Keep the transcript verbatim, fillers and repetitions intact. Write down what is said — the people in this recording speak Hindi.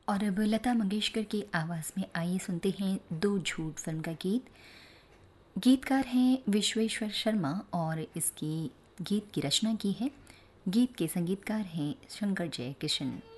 और अब लता मंगेशकर की आवाज़ में आइए सुनते हैं दो झूठ फिल्म का गीत। गीतकार हैं विश्वेश्वर शर्मा और इसकी गीत की रचना की है। गीत के संगीतकार हैं शंकर जयकिशन।